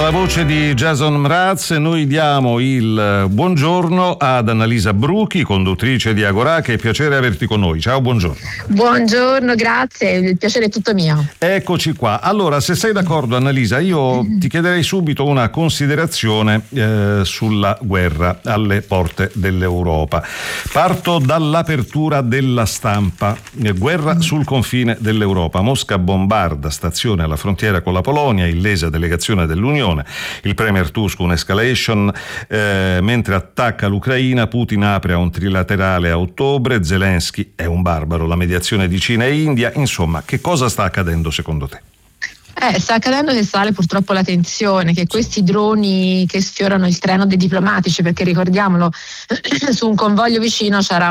la voce di Jason Mraz noi diamo il buongiorno ad Annalisa Bruchi, conduttrice di Agorà, che è piacere averti con noi. Ciao, buongiorno. Buongiorno, grazie, il piacere è tutto mio. Eccoci qua. Allora, se sei d'accordo, Annalisa, io ti chiederei subito una considerazione sulla guerra alle porte dell'Europa. Parto dall'apertura della stampa. Guerra sul confine dell'Europa. Mosca bombarda stazione alla frontiera con la Polonia, illesa delegazione dell'Unione. Il premier Tusk un'escalation, mentre attacca l'Ucraina. Putin apre a un trilaterale a ottobre. Zelensky è un barbaro. La mediazione di Cina e India. Insomma, che cosa sta accadendo secondo te? Sta accadendo che sale purtroppo la tensione, che questi droni che sfiorano il treno dei diplomatici, perché ricordiamolo, su un convoglio vicino c'era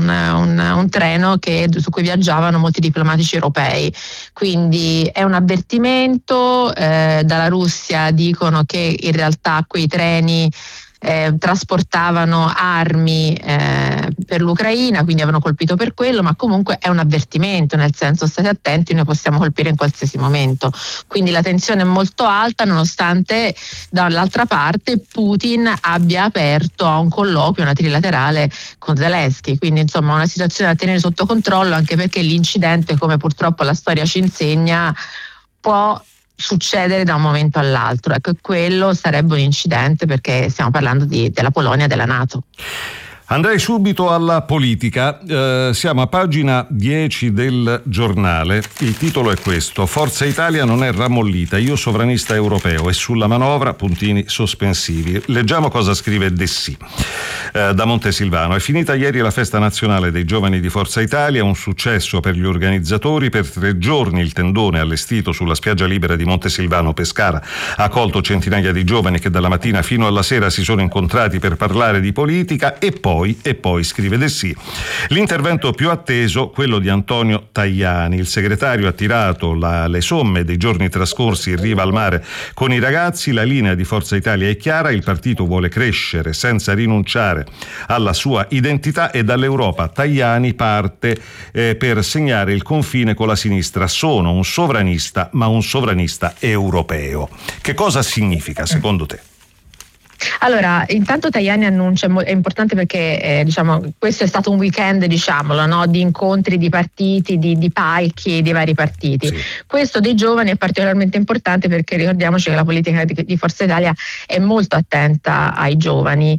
un treno su cui viaggiavano molti diplomatici europei, quindi è un avvertimento. Dalla Russia dicono che in realtà quei treni trasportavano armi per l'Ucraina, quindi avevano colpito per quello, ma comunque è un avvertimento, nel senso state attenti, noi possiamo colpire in qualsiasi momento. Quindi la tensione è molto alta, nonostante dall'altra parte Putin abbia aperto a un colloquio, una trilaterale con Zelensky, quindi insomma una situazione da tenere sotto controllo, anche perché l'incidente, come purtroppo la storia ci insegna, può succedere da un momento all'altro. Ecco, quello sarebbe un incidente, perché stiamo parlando della Polonia, della NATO. Andrei subito alla politica. Siamo a pagina 10 del giornale. Il titolo è questo: Forza Italia non è rammollita, io sovranista europeo, e sulla manovra puntini sospensivi. Leggiamo cosa scrive Dessì da Montesilvano. È finita ieri la festa nazionale dei giovani di Forza Italia, un successo per gli organizzatori. Per 3 giorni il tendone allestito sulla spiaggia libera di Montesilvano Pescara ha accolto centinaia di giovani che dalla mattina fino alla sera si sono incontrati per parlare di politica. E poi scrive Dessì, l'intervento più atteso, quello di Antonio Tajani. Il segretario ha tirato le somme dei giorni trascorsi in riva al mare con i ragazzi. La linea di Forza Italia è chiara: il partito vuole crescere senza rinunciare alla sua identità, e dall'Europa Tajani parte per segnare il confine con la sinistra. Sono un sovranista, ma un sovranista europeo. Che cosa significa secondo te? Allora, intanto Tajani annuncia, è importante perché questo è stato un weekend, no, di incontri di partiti, di palchi dei vari partiti. Sì. Questo dei giovani è particolarmente importante, perché ricordiamoci che la politica di Forza Italia è molto attenta ai giovani.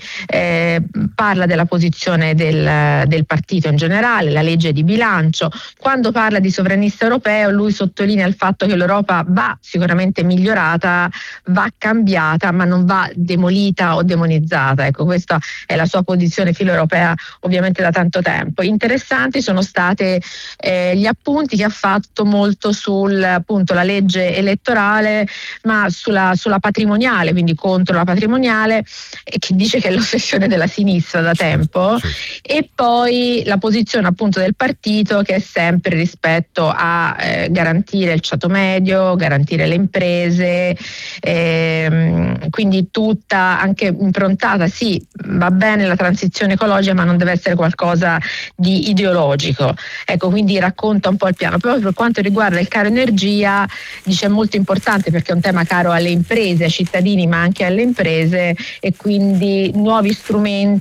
Parla della posizione del partito in generale, la legge di bilancio. Quando parla di sovranista europeo, lui sottolinea il fatto che l'Europa va sicuramente migliorata, va cambiata, ma non va demolita o demonizzata. Ecco, questa è la sua posizione filoeuropea ovviamente da tanto tempo. Interessanti sono state gli appunti che ha fatto molto la legge elettorale, ma sulla patrimoniale, quindi contro la patrimoniale, e che dice che è l'ossessione della sinistra da tempo. Sì. E poi la posizione appunto del partito, che è sempre rispetto a garantire il ceto medio, garantire le imprese, quindi tutta anche improntata, sì, va bene la transizione ecologica, ma non deve essere qualcosa di ideologico. Ecco, quindi racconta un po' il piano. Proprio per quanto riguarda il caro energia, dice è molto importante, perché è un tema caro alle imprese, ai cittadini, ma anche alle imprese, e quindi nuovi strumenti